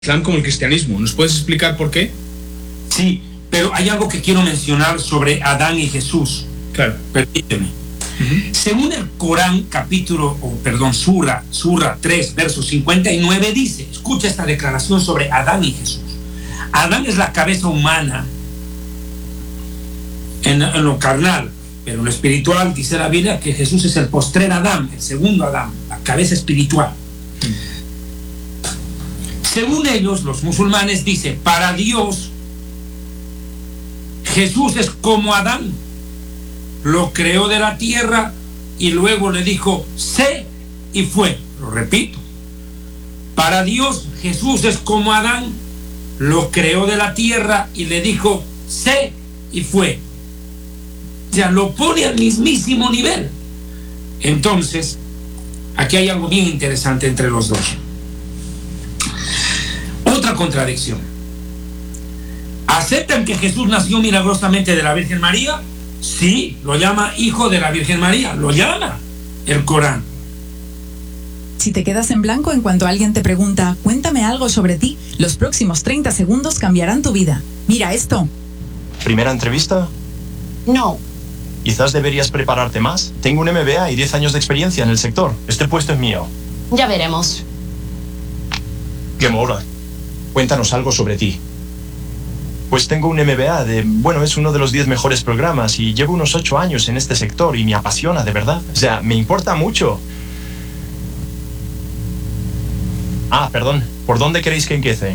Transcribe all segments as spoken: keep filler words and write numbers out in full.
Islam como el cristianismo. ¿Nos puedes explicar por qué? Sí, pero hay algo que quiero mencionar sobre Adán y Jesús. Claro. Permíteme. Uh-huh. Según el Corán, capítulo, o perdón, Sura, Sura tres, verso cincuenta y nueve, dice, escucha esta declaración sobre Adán y Jesús. Adán es la cabeza humana en, en lo carnal, pero en lo espiritual dice la Biblia que Jesús es el postrer Adán, el segundo Adán, la cabeza espiritual. Según ellos, los musulmanes, dice, para Dios, Jesús es como Adán, lo creó de la tierra y luego le dijo, sé y fue. Lo repito, para Dios, Jesús es como Adán, lo creó de la tierra y le dijo, sé y fue. O sea, lo pone al mismísimo nivel. Entonces, aquí hay algo bien interesante entre los dos. Otra contradicción. ¿Aceptan que Jesús nació milagrosamente de la Virgen María? Sí, lo llama hijo de la Virgen María, lo llama el Corán. Si te quedas en blanco en cuanto alguien te pregunta, cuéntame algo sobre ti, los próximos treinta segundos cambiarán tu vida. Mira esto. ¿Primera entrevista? No. Quizás deberías prepararte más. Tengo un M B A y diez años de experiencia en el sector. Este puesto es mío. Ya veremos. ¿Qué mola? Cuéntanos algo sobre ti. Pues tengo un M B A de... Bueno, es uno de los diez mejores programas y llevo unos ocho años en este sector y me apasiona, de verdad. O sea, me importa mucho. Ah, perdón. ¿Por dónde queréis que empiece?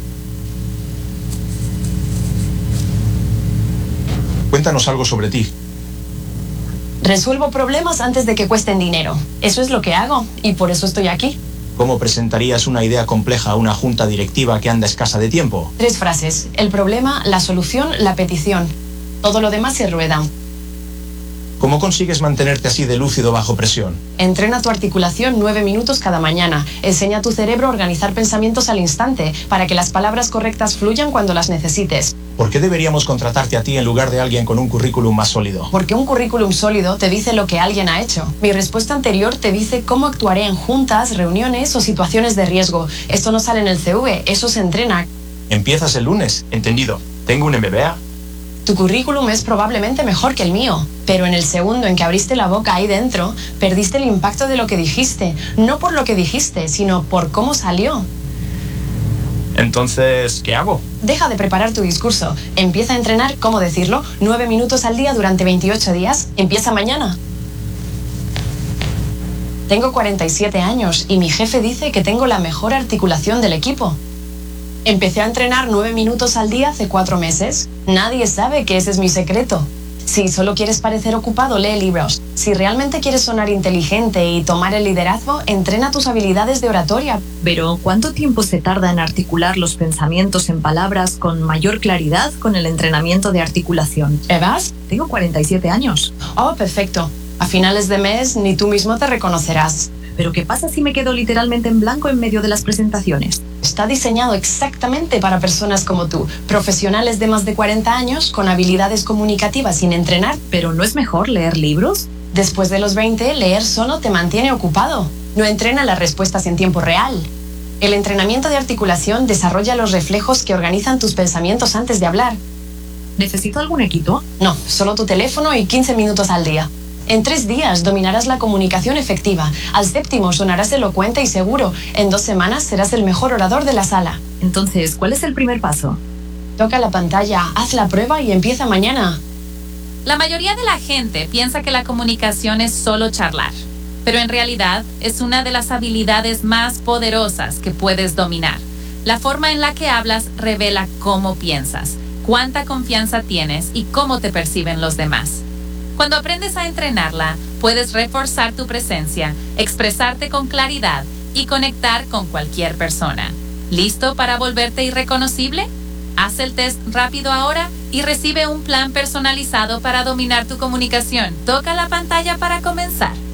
Cuéntanos algo sobre ti. Resuelvo problemas antes de que cuesten dinero. Eso es lo que hago y por eso estoy aquí. ¿Cómo presentarías una idea compleja a una junta directiva que anda escasa de tiempo? Tres frases. El problema, la solución, la petición. Todo lo demás se rueda. ¿Cómo consigues mantenerte así de lúcido bajo presión? Entrena tu articulación nueve minutos cada mañana. Enseña a tu cerebro a organizar pensamientos al instante para que las palabras correctas fluyan cuando las necesites. ¿Por qué deberíamos contratarte a ti en lugar de alguien con un currículum más sólido? Porque un currículum sólido te dice lo que alguien ha hecho. Mi respuesta anterior te dice cómo actuaré en juntas, reuniones o situaciones de riesgo. Esto no sale en el C V, eso se entrena. Empiezas el lunes, entendido. Tengo un M B A. Tu currículum es probablemente mejor que el mío, pero en el segundo en que abriste la boca ahí dentro, perdiste el impacto de lo que dijiste. No por lo que dijiste, sino por cómo salió. Entonces, ¿qué hago? Deja de preparar tu discurso. Empieza a entrenar cómo decirlo, nueve minutos al día durante veintiocho días. Empieza mañana. Tengo cuarenta y siete años y mi jefe dice que tengo la mejor articulación del equipo. Empecé a entrenar nueve minutos al día hace cuatro meses. Nadie sabe que ese es mi secreto. Si solo quieres parecer ocupado, lee libros. Si realmente quieres sonar inteligente y tomar el liderazgo, entrena tus habilidades de oratoria. Pero, ¿cuánto tiempo se tarda en articular los pensamientos en palabras con mayor claridad con el entrenamiento de articulación? ¿Evas? Tengo cuarenta y siete años. Oh, perfecto. A finales de mes, ni tú mismo te reconocerás. ¿Pero qué pasa si me quedo literalmente en blanco en medio de las presentaciones? Está diseñado exactamente para personas como tú, profesionales de más de cuarenta años con habilidades comunicativas sin entrenar. ¿Pero no es mejor leer libros? Después de los veinte, leer solo te mantiene ocupado. No entrena las respuestas en tiempo real. El entrenamiento de articulación desarrolla los reflejos que organizan tus pensamientos antes de hablar. ¿Necesito algún equipo? No, solo tu teléfono y quince minutos al día. En tres días dominarás la comunicación efectiva. Al séptimo sonarás elocuente y seguro. En dos semanas serás el mejor orador de la sala. Entonces, ¿cuál es el primer paso? Toca la pantalla, haz la prueba y empieza mañana. La mayoría de la gente piensa que la comunicación es solo charlar, pero en realidad es una de las habilidades más poderosas que puedes dominar. La forma en la que hablas revela cómo piensas, cuánta confianza tienes y cómo te perciben los demás. Cuando aprendes a entrenarla, puedes reforzar tu presencia, expresarte con claridad y conectar con cualquier persona. ¿Listo para volverte irreconocible? Haz el test rápido ahora y recibe un plan personalizado para dominar tu comunicación. Toca la pantalla para comenzar.